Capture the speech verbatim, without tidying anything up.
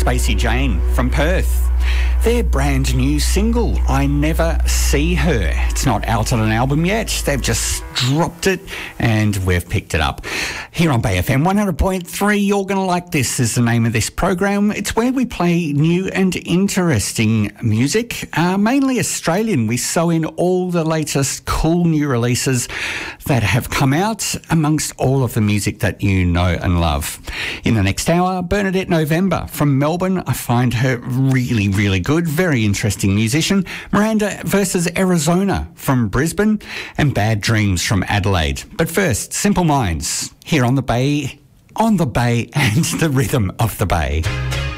Spacey Jane from Perth. Their brand new single, I Never See Her. It's not out on an album yet. They've just dropped it and we've picked it up. Here on Bay F M one hundred point three, You're Gonna Like This is the name of this program. It's where we play new and interesting music, uh, mainly Australian. We sew in all the latest cool new releases that have come out amongst all of the music that you know and love. In the next hour, Bernadette November from Melbourne. I find her really, really good. Very interesting musician. Miranda versus Arizona from Brisbane, and Bad Dreams from Adelaide. But first, Simple Minds here on the Bay, on the Bay and the rhythm of the Bay.